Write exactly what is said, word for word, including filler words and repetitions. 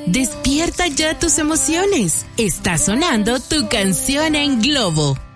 Despierta ya tus emociones. Está sonando tu canción en Globo.